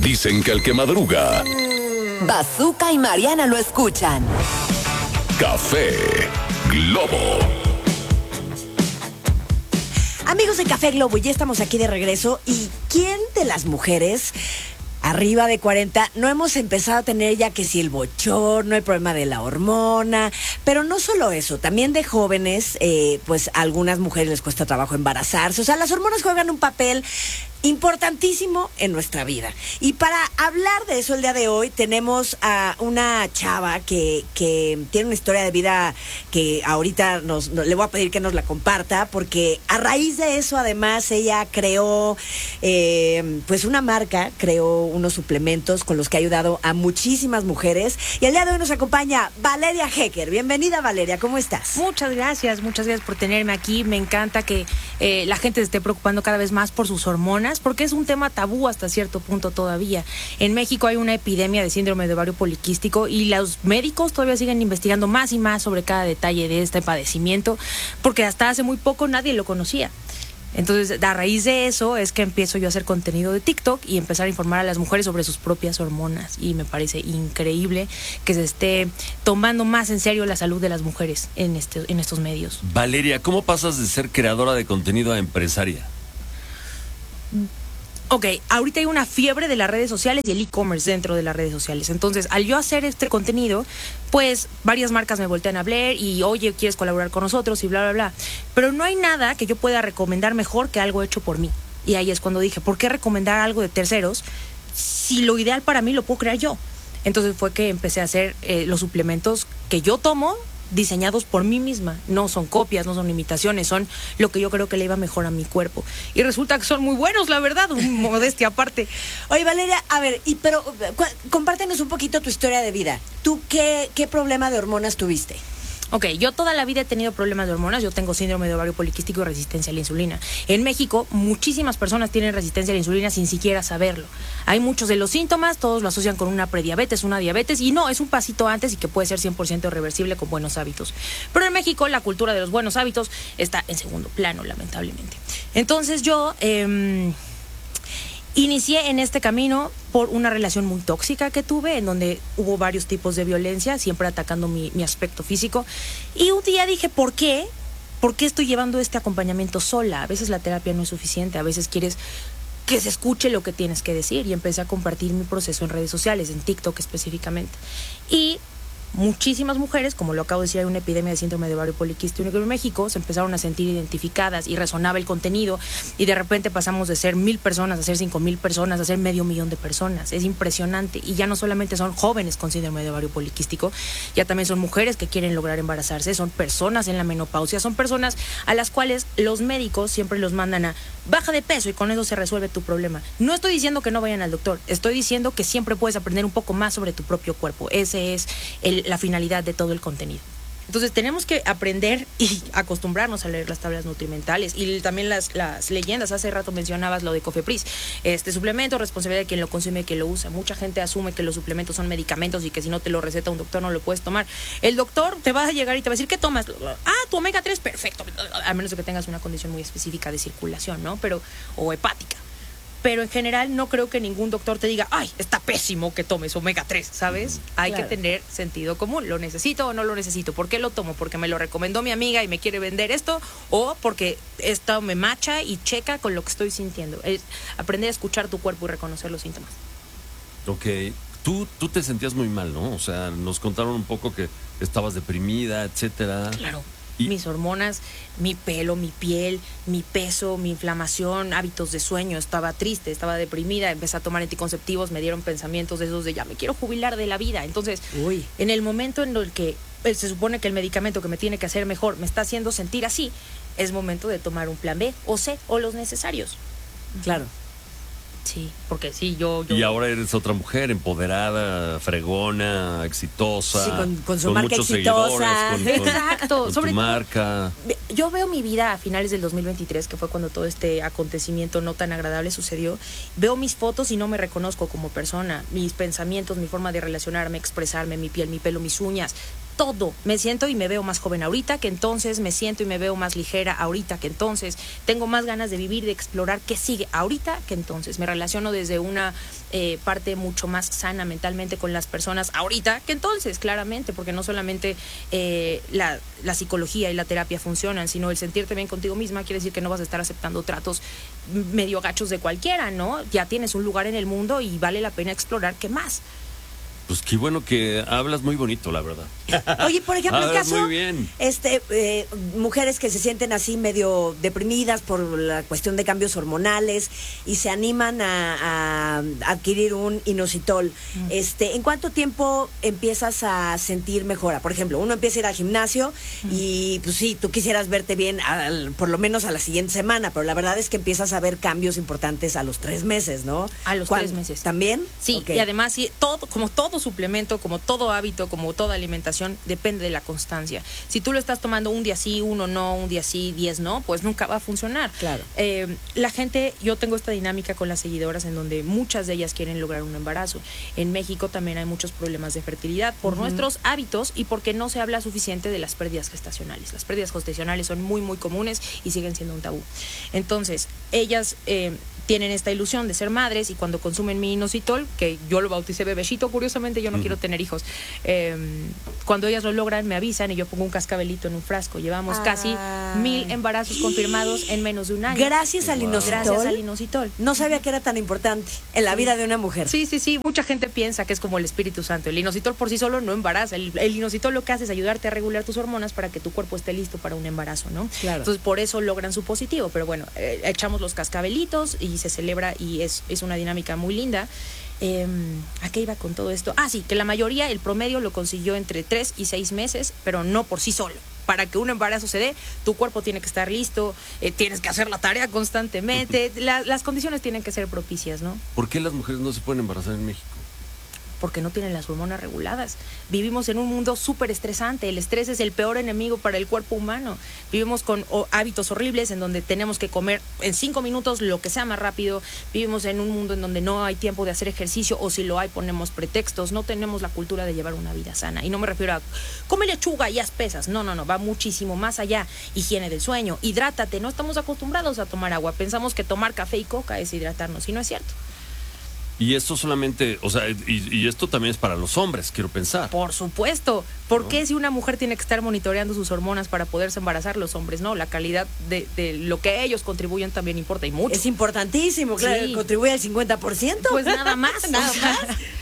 Dicen que el que madruga, Bazooka y Mariana lo escuchan. Café Globo. Amigos de Café Globo, ya estamos aquí de regreso. ¿Y quién de las mujeres arriba de 40 no hemos empezado a tener ya que si el bochorno, el problema de la hormona? Pero no solo eso, también de jóvenes, pues a algunas mujeres les cuesta trabajo embarazarse. O sea, las hormonas juegan un papel importantísimo en nuestra vida. Y para hablar de eso el día de hoy tenemos a una chava que tiene una historia de vida que ahorita le voy a pedir que nos la comparta, porque a raíz de eso además ella creó pues una marca, creó unos suplementos con los que ha ayudado a muchísimas mujeres. Y el día de hoy nos acompaña Valeria Hecker. Bienvenida, Valeria, ¿cómo estás? Muchas gracias por tenerme aquí. Me encanta que la gente se esté preocupando cada vez más por sus hormonas, porque es un tema tabú hasta cierto punto todavía. En México hay una epidemia de síndrome de ovario poliquístico y los médicos todavía siguen investigando más y más sobre cada detalle de este padecimiento, porque hasta hace muy poco nadie lo conocía. Entonces, a raíz de eso es que empiezo yo a hacer contenido de TikTok y empezar a informar a las mujeres sobre sus propias hormonas. Y me parece increíble que se esté tomando más en serio la salud de las mujeres en estos medios. Valeria, ¿cómo pasas de ser creadora de contenido a empresaria? Ok, ahorita hay una fiebre de las redes sociales y el e-commerce dentro de las redes sociales. Entonces, al yo hacer este contenido, pues varias marcas me voltean a hablar y, oye, ¿quieres colaborar con nosotros? Y bla, bla, bla. Pero no hay nada que yo pueda recomendar mejor que algo hecho por mí. Y ahí es cuando dije, ¿por qué recomendar algo de terceros si lo ideal para mí lo puedo crear yo? Entonces fue que empecé a hacer los suplementos que yo tomo, diseñados por mí misma. No son copias, no son imitaciones, son lo que yo creo que le iba mejor a mi cuerpo. Y resulta que son muy buenos, la verdad, modestia aparte. Oye, Valeria, a ver, pero compártenos un poquito tu historia de vida. ¿Tú qué problema de hormonas tuviste? Ok, yo toda la vida he tenido problemas de hormonas. Yo tengo síndrome de ovario poliquístico y resistencia a la insulina. En México, muchísimas personas tienen resistencia a la insulina sin siquiera saberlo. Hay muchos de los síntomas, todos lo asocian con una prediabetes, una diabetes, y no, es un pasito antes y que puede ser 100% reversible con buenos hábitos. Pero en México, la cultura de los buenos hábitos está en segundo plano, lamentablemente. Entonces yo inicié en este camino por una relación muy tóxica que tuve, en donde hubo varios tipos de violencia, siempre atacando mi aspecto físico. Y un día dije, ¿por qué? ¿Por qué estoy llevando este acompañamiento sola? A veces la terapia no es suficiente, a veces quieres que se escuche lo que tienes que decir. Y empecé a compartir mi proceso en redes sociales, en TikTok específicamente. Y muchísimas mujeres, como lo acabo de decir, hay una epidemia de síndrome de ovario poliquístico en México, se empezaron a sentir identificadas y resonaba el contenido, y de repente pasamos de ser 1,000 personas a ser 5,000 personas, a ser 500,000 de personas. Es impresionante. Y ya no solamente son jóvenes con síndrome de ovario poliquístico, ya también son mujeres que quieren lograr embarazarse, son personas en la menopausia, son personas a las cuales los médicos siempre los mandan a baja de peso y con eso se resuelve tu problema. No estoy diciendo que no vayan al doctor, estoy diciendo que siempre puedes aprender un poco más sobre tu propio cuerpo. Ese es la finalidad de todo el contenido. Entonces tenemos que aprender y acostumbrarnos a leer las tablas nutrimentales y también las leyendas. Hace rato mencionabas lo de Cofepris. Este suplemento, responsabilidad de quien lo consume y quien lo usa. Mucha gente asume que los suplementos son medicamentos y que si no te lo receta un doctor no lo puedes tomar. El doctor te va a llegar y te va a decir, ¿qué tomas? Tu omega 3, perfecto. A menos de que tengas una condición muy específica de circulación, ¿no? O hepática. Pero en general no creo que ningún doctor te diga, ay, está pésimo que tomes omega 3, ¿sabes? Hay que tener sentido común. ¿Lo necesito o no lo necesito? ¿Por qué lo tomo? ¿Porque me lo recomendó mi amiga y me quiere vender esto? ¿O porque esto me macha y checa con lo que estoy sintiendo? Es aprender a escuchar tu cuerpo y reconocer los síntomas. Ok, tú te sentías muy mal, ¿no? O sea, nos contaron un poco que estabas deprimida, etcétera. Claro. Mis hormonas, mi pelo, mi piel, mi peso, mi inflamación, hábitos de sueño. Estaba triste, estaba deprimida, empecé a tomar anticonceptivos, me dieron pensamientos de esos de ya me quiero jubilar de la vida. Entonces, en el momento en el que se supone que el medicamento que me tiene que hacer mejor me está haciendo sentir así, es momento de tomar un plan B o C o los necesarios. Claro. Sí, porque sí, yo... Y ahora eres otra mujer empoderada, fregona, exitosa. Sí, con su marca muchos exitosa. seguidores, Exacto. con Sobre tu marca. Yo veo mi vida a finales del 2023, que fue cuando todo este acontecimiento no tan agradable sucedió. Veo mis fotos y no me reconozco como persona. Mis pensamientos, mi forma de relacionarme, expresarme, mi piel, mi pelo, mis uñas. todo. Me siento y me veo más joven ahorita que entonces, me siento y me veo más ligera ahorita que entonces, tengo más ganas de vivir, de explorar qué sigue ahorita que entonces. Me relaciono desde una parte mucho más sana mentalmente con las personas ahorita que entonces, claramente, porque no solamente la psicología y la terapia funcionan, sino el sentirte bien contigo misma quiere decir que no vas a estar aceptando tratos medio gachos de cualquiera, ¿no? Ya tienes un lugar en el mundo y vale la pena explorar qué más. Pues qué bueno que hablas muy bonito, la verdad. Oye, por ejemplo, el caso, muy bien. Mujeres que se sienten así medio deprimidas por la cuestión de cambios hormonales y se animan a adquirir un inositol. ¿En cuánto tiempo empiezas a sentir mejora? Por ejemplo, uno empieza a ir al gimnasio y pues sí, tú quisieras verte bien por lo menos a la siguiente semana, pero la verdad es que empiezas a ver cambios importantes a los 3 meses, ¿no? A los 3 meses. ¿También? Sí, Okay. Y además, sí, como todo suplemento, como todo hábito, como toda alimentación, depende de la constancia. Si tú lo estás tomando un día sí, uno no, un día sí, 10 no, pues nunca va a funcionar. Claro. La gente, yo tengo esta dinámica con las seguidoras en donde muchas de ellas quieren lograr un embarazo. En México también hay muchos problemas de fertilidad por nuestros hábitos y porque no se habla suficiente de las pérdidas gestacionales. Las pérdidas gestacionales son muy, muy comunes y siguen siendo un tabú. Entonces, ellas tienen esta ilusión de ser madres y cuando consumen mi inositol, que yo lo bauticé bebecito, curiosamente yo no quiero tener hijos, cuando ellas lo logran me avisan y yo pongo un cascabelito en un frasco. Llevamos casi 1000 embarazos confirmados en menos de un año. Gracias al inositol. Gracias al inositol. No sabía que era tan importante en la vida de una mujer. Sí, mucha gente piensa que es como el Espíritu Santo. El inositol por sí solo no embaraza. El inositol lo que hace es ayudarte a regular tus hormonas para que tu cuerpo esté listo para un embarazo, ¿no? Claro. Entonces por eso logran su positivo, pero bueno, echamos los cascabelitos y se celebra y es una dinámica muy linda. ¿A qué iba con todo esto? Sí, que la mayoría, el promedio lo consiguió entre 3 y 6 meses, pero no por sí solo. Para que un embarazo se dé, tu cuerpo tiene que estar listo, tienes que hacer la tarea constantemente, las condiciones tienen que ser propicias, ¿no? ¿Por qué las mujeres no se pueden embarazar en México? Porque no tienen las hormonas reguladas. Vivimos en un mundo súper estresante. El estrés es el peor enemigo para el cuerpo humano. Vivimos con hábitos horribles en donde tenemos que comer en 5 minutos lo que sea más rápido. Vivimos en un mundo en donde no hay tiempo de hacer ejercicio o si lo hay ponemos pretextos. No tenemos la cultura de llevar una vida sana. Y no me refiero a come lechuga y haz pesas. No, va muchísimo más allá. Higiene del sueño, hidrátate. No estamos acostumbrados a tomar agua. Pensamos que tomar café y coca es hidratarnos y no es cierto. Y esto solamente, o sea, y esto también es para los hombres, quiero pensar. Por supuesto. ¿Por qué si una mujer tiene que estar monitoreando sus hormonas para poderse embarazar, los hombres no? La calidad de lo que ellos contribuyen también importa y mucho. Es importantísimo, claro, Sí. Contribuye al 50%. Pues nada más. Nada más.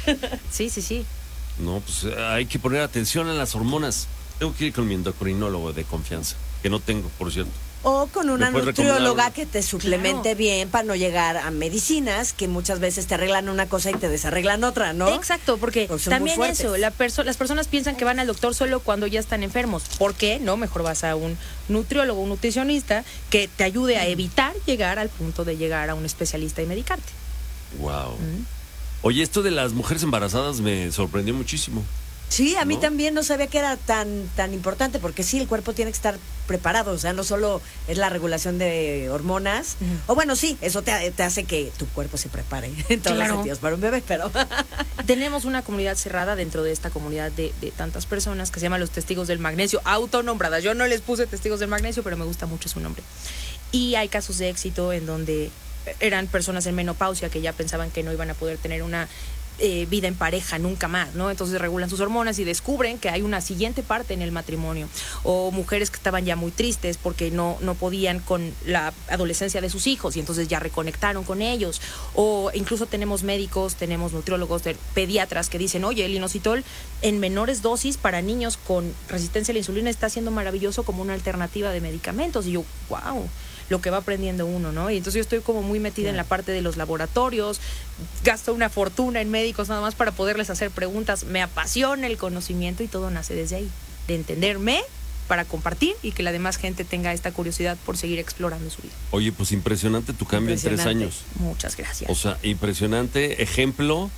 Sí. No, pues hay que poner atención a las hormonas. Tengo que ir con mi endocrinólogo de confianza, que no tengo, por cierto. O con una ¿Me puedes nutrióloga recomendar? que te suplemente bien para no llegar a medicinas que muchas veces te arreglan una cosa y te desarreglan otra, ¿no? Exacto, porque Pues son muy también fuertes. eso, las personas piensan que van al doctor solo cuando ya están enfermos. ¿Por qué? No, mejor vas a un nutriólogo, un nutricionista que te ayude a evitar llegar al punto de llegar a un especialista y medicarte. Wow. Oye, esto de las mujeres embarazadas me sorprendió muchísimo. Sí, a mí ¿No? también no sabía que era tan importante, porque sí, el cuerpo tiene que estar preparado, o sea, no solo es la regulación de hormonas, o bueno, sí, eso te hace que tu cuerpo se prepare en todos los sentidos para un bebé, pero... Tenemos una comunidad cerrada dentro de esta comunidad de tantas personas que se llama los testigos del magnesio, autonombradas. Yo no les puse testigos del magnesio, pero me gusta mucho su nombre. Y hay casos de éxito en donde eran personas en menopausia que ya pensaban que no iban a poder tener una vida en pareja nunca más, ¿no? Entonces regulan sus hormonas y descubren que hay una siguiente parte en el matrimonio. O mujeres que estaban ya muy tristes porque no podían con la adolescencia de sus hijos y entonces ya reconectaron con ellos. O incluso tenemos médicos, tenemos nutriólogos, pediatras que dicen, oye, el inositol en menores dosis para niños con resistencia a la insulina está siendo maravilloso como una alternativa de medicamentos. Y yo, wow, lo que va aprendiendo uno, ¿no? Y entonces yo estoy como muy metida en la parte de los laboratorios, gasto una fortuna en médicos nada más para poderles hacer preguntas, me apasiona el conocimiento y todo nace desde ahí, de entenderme para compartir y que la demás gente tenga esta curiosidad por seguir explorando su vida. Oye, pues impresionante tu cambio en 3 años. Muchas gracias. O sea, impresionante. Ejemplo,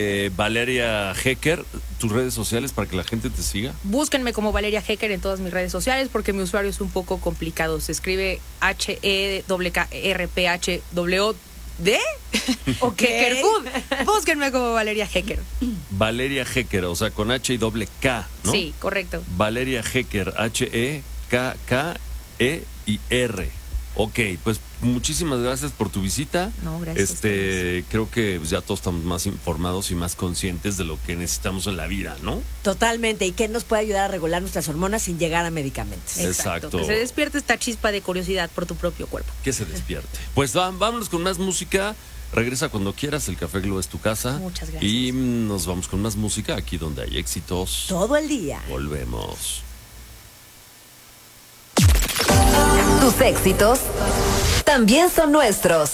Valeria Hecker, tus redes sociales para que la gente te siga. Búsquenme como Valeria Hecker en todas mis redes sociales porque mi usuario es un poco complicado. Se escribe HEKKRPHW de Ok. Hecker Food. Búsquenme como Valeria Hecker. Valeria Hecker, o sea, con H y doble K, ¿no? Sí, correcto. Valeria Hecker, H-E-K-K-E-I-R. Ok, pues muchísimas gracias por tu visita. No, gracias a ustedes. Creo que pues, ya todos estamos más informados y más conscientes de lo que necesitamos en la vida, ¿no? Totalmente. ¿Y qué nos puede ayudar a regular nuestras hormonas sin llegar a medicamentos? Exacto. Que se despierte esta chispa de curiosidad por tu propio cuerpo. Que se despierte. Pues vámonos con más música. Regresa cuando quieras, el Café Globo es tu casa. Muchas gracias. Y nos vamos con más música aquí donde hay éxitos. Todo el día. Volvemos. Tus éxitos también son nuestros.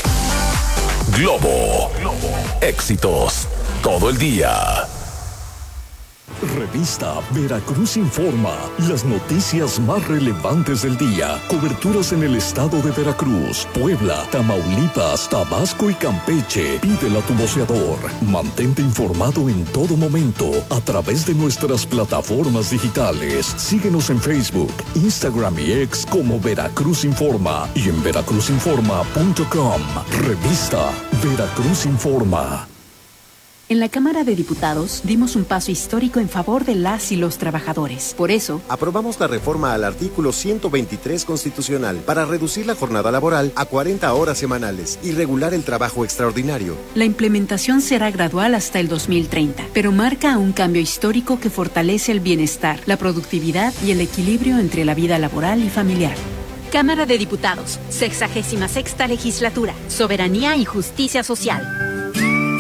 Globo. Éxitos todo el día. Revista Veracruz Informa. Las noticias más relevantes del día. Coberturas en el estado de Veracruz, Puebla, Tamaulipas, Tabasco y Campeche. Pídela a tu voceador. Mantente informado en todo momento a través de nuestras plataformas digitales. Síguenos en Facebook, Instagram y X como Veracruz Informa y en veracruzinforma.com. Revista Veracruz Informa. En la Cámara de Diputados dimos un paso histórico en favor de las y los trabajadores. Por eso, aprobamos la reforma al artículo 123 constitucional para reducir la jornada laboral a 40 horas semanales y regular el trabajo extraordinario. la implementación será gradual hasta el 2030, pero marca un cambio histórico que fortalece el bienestar, la productividad y el equilibrio entre la vida laboral y familiar. Cámara de Diputados, 66ª legislatura, Soberanía y Justicia Social.